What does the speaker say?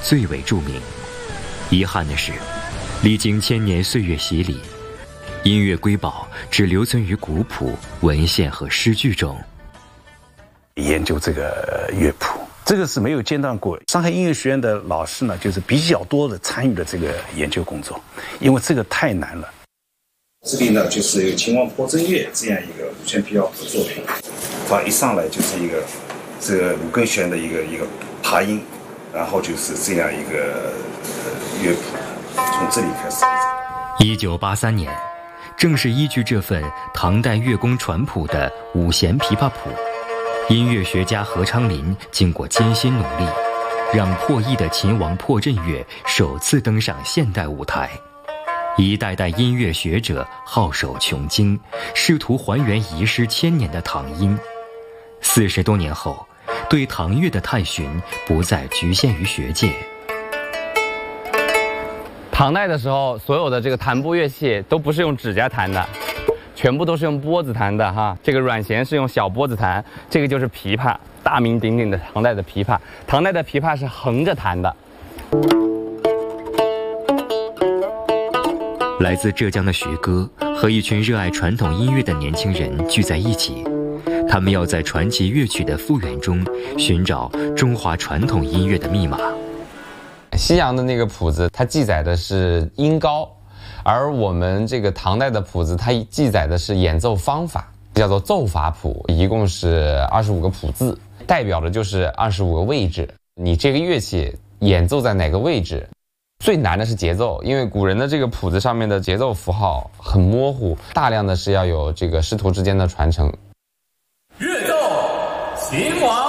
最为著名。遗憾的是，历经千年岁月洗礼，音乐瑰宝只留存于古谱、文献和诗句中。 研究这个乐谱，这个是没有间断过。上海音乐学院的老师呢，就是比较多的参与了这个研究工作，因为这个太难了。 这里呢，就是有秦王破正乐这样一个五弦皮琶谱作品，它一上来就是一个这个五根弦的一个爬音，然后就是这样一个乐谱，从这里开始。 1983年，正是依据这份唐代乐工传谱的五弦琵琶谱，音乐学家何昌林经过艰辛努力，让破译的秦王破阵乐首次登上现代舞台。一代代音乐学者好手穷经，试图还原遗失千年的唐音。40多年后，对唐乐的探寻不再局限于学界。 唐代的时候，所有的这个弹拨乐器都不是用指甲弹的，全部都是用拨子弹的哈。这个软弦是用小拨子弹，这个就是琵琶，大名鼎鼎的唐代的琵琶。唐代的琵琶是横着弹的。 来自浙江的徐哥和一群热爱传统音乐的年轻人聚在一起，他们要在传奇乐曲的复原中寻找中华传统音乐的密码。 西洋的那个谱子，它记载的是音高，而我们这个唐代的谱子，它记载的是演奏方法，叫做奏法谱，一共是25个谱字，代表的就是25个位置。你这个乐器演奏在哪个位置？最难的是节奏，因为古人的这个谱子上面的节奏符号很模糊，大量的是要有这个师徒之间的传承。 乐奏秦王。